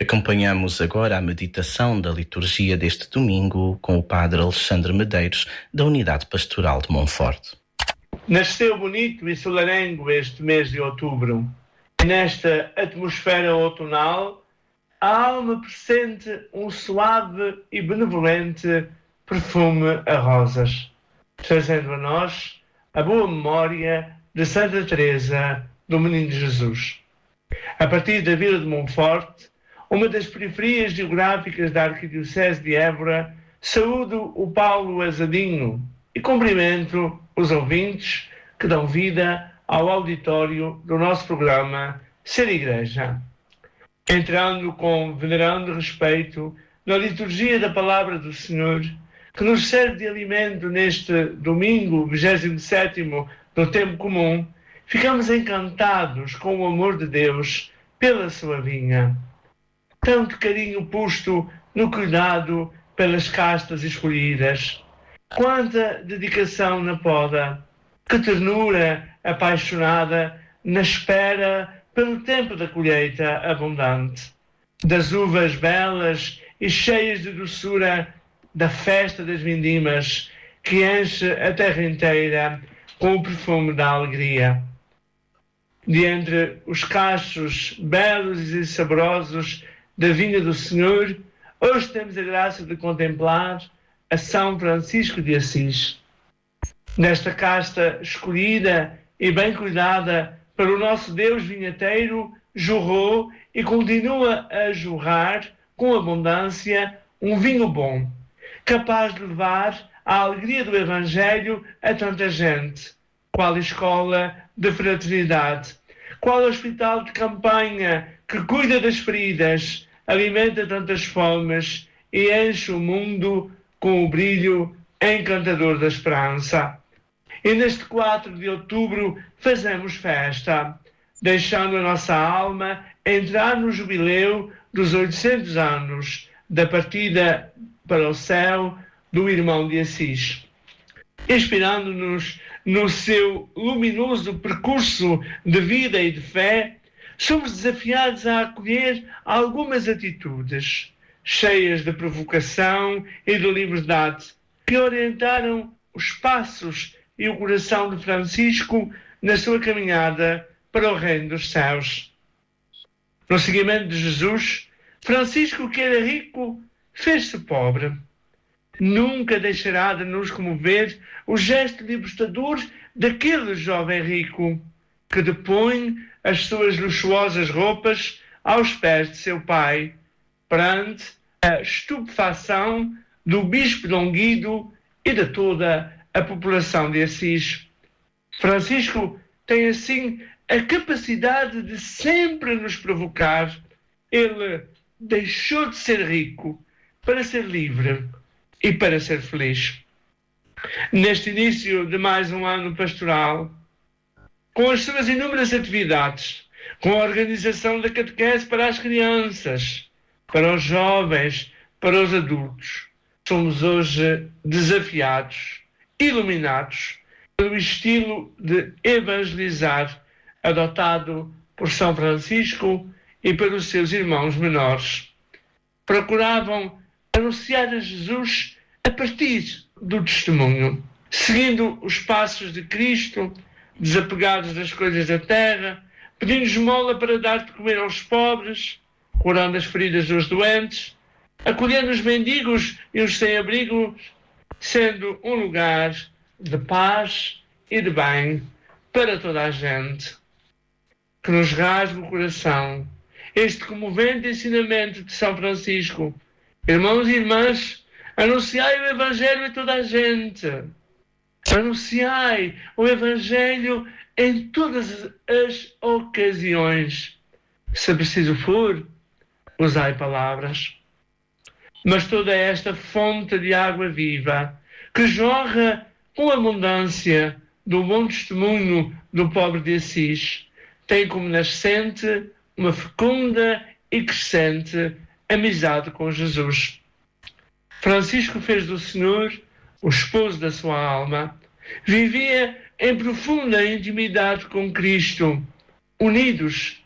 Acompanhamos agora a meditação da liturgia deste domingo com o Padre Alexandre Medeiros, da Unidade Pastoral de Monforte. Nasceu bonito e solarengo este mês de outubro. Nesta atmosfera outonal, a alma pressente um suave e benevolente perfume a rosas, trazendo a nós a boa memória de Santa Teresa do Menino Jesus. A partir da vila de Monforte, uma das periferias geográficas da Arquidiocese de Évora, saúdo o Paulo Azadinho e cumprimento os ouvintes que dão vida ao auditório do nosso programa Ser Igreja. Entrando com venerando respeito na liturgia da Palavra do Senhor, que nos serve de alimento neste domingo, 27º do tempo comum, ficamos encantados com o amor de Deus pela sua vinha. Tanto carinho posto no cuidado pelas castas escolhidas, quanta dedicação na poda, que ternura apaixonada na espera pelo tempo da colheita abundante, das uvas belas e cheias de doçura da festa das vindimas, que enche a terra inteira com o perfume da alegria. De entre os cachos belos e saborosos da vinha do Senhor, hoje temos a graça de contemplar a São Francisco de Assis. Nesta casta escolhida e bem cuidada pelo nosso Deus vinheteiro, jorrou e continua a jorrar com abundância um vinho bom, capaz de levar a alegria do Evangelho a tanta gente, qual escola de fraternidade, qual hospital de campanha que cuida das feridas, alimenta tantas fomes e enche o mundo com o brilho encantador da esperança. E neste 4 de outubro fazemos festa, deixando a nossa alma entrar no jubileu dos 800 anos da partida para o céu do irmão de Assis. Inspirando-nos no seu luminoso percurso de vida e de fé, somos desafiados a acolher algumas atitudes cheias de provocação e de liberdade que orientaram os passos e o coração de Francisco na sua caminhada para o reino dos céus. No seguimento de Jesus, Francisco, que era rico, fez-se pobre. Nunca deixará de nos comover o gesto libertador daquele jovem rico que depõe as suas luxuosas roupas aos pés de seu pai, perante a estupefação do bispo Dom Guido e de toda a população de Assis. Francisco tem assim a capacidade de sempre nos provocar. Ele deixou de ser rico para ser livre e para ser feliz. Neste início de mais um ano pastoral, com as suas inúmeras atividades, com a organização da catequese para as crianças, para os jovens, para os adultos, somos hoje desafiados, iluminados pelo estilo de evangelizar adotado por São Francisco e pelos seus irmãos menores. Procuravam anunciar a Jesus a partir do testemunho, seguindo os passos de Cristo, desapegados das coisas da terra, pedindo esmola para dar de comer aos pobres, curando as feridas dos doentes, acolhendo os mendigos e os sem-abrigo, sendo um lugar de paz e de bem para toda a gente. Que nos rasgue o coração este comovente ensinamento de São Francisco. Irmãos e irmãs, anunciai o Evangelho a toda a gente. Anunciai o Evangelho em todas as ocasiões. Se preciso for, usai palavras. Mas toda esta fonte de água viva, que jorra com abundância do bom testemunho do pobre de Assis, tem como nascente uma fecunda e crescente amizade com Jesus. Francisco fez do Senhor o esposo da sua alma. Vivia em profunda intimidade com Cristo, unidos